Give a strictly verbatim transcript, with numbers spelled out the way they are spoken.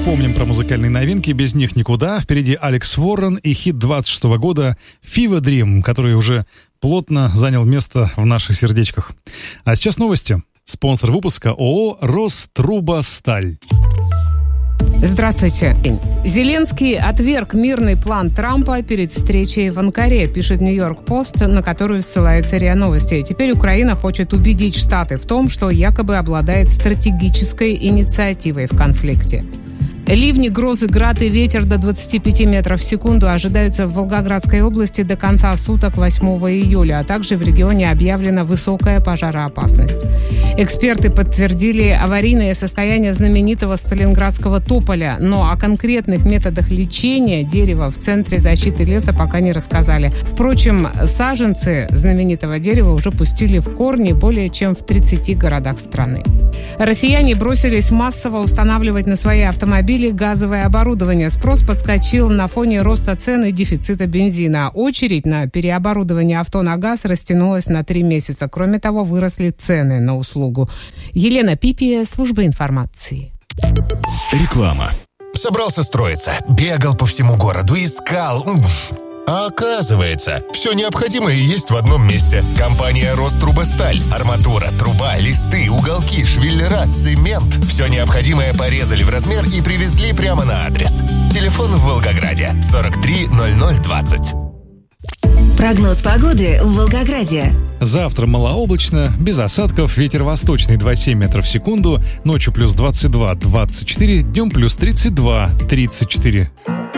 Помним про музыкальные новинки, без них никуда. Впереди Алекс Уоррен и хит двадцать шестого года «Fever Dream», который уже плотно занял место в наших сердечках. А сейчас новости. Спонсор выпуска ООО «Рострубосталь». Здравствуйте. Зеленский отверг мирный план Трампа перед встречей в Анкаре, пишет Нью-Йорк Пост, на которую ссылается РИА Новости. Теперь Украина хочет убедить Штаты в том, что якобы обладает стратегической инициативой в конфликте. Ливни, грозы, град и ветер до двадцати пяти метров в секунду ожидаются в Волгоградской области до конца суток восьмого июля, а также в регионе объявлена высокая пожароопасность. Эксперты подтвердили аварийное состояние знаменитого сталинградского тополя, но о конкретных методах лечения дерева в Центре защиты леса пока не рассказали. Впрочем, саженцы знаменитого дерева уже пустили в корни более чем в тридцати городах страны. Россияне бросились массово устанавливать на свои автомобили газовое оборудование. Спрос подскочил на фоне роста цен и дефицита бензина. Очередь на переоборудование авто на газ растянулась на три месяца. Кроме того, выросли цены на услугу. Елена Пипия, служба информации. Реклама. Собрался строиться, бегал по всему городу, искал. А оказывается, все необходимое есть в одном месте. Компания «Рострубосталь». Арматура, труба, листы, уголки, швеллера, цемент. Все необходимое порезали в размер и привезли прямо на адрес. Телефон в Волгограде сорок три ноль ноль двадцать. Прогноз погоды в Волгограде. Завтра малооблачно, без осадков, ветер восточный двадцать семь метров в секунду, ночью плюс двадцать два - двадцать четыре, днем плюс тридцать два - тридцать четыре.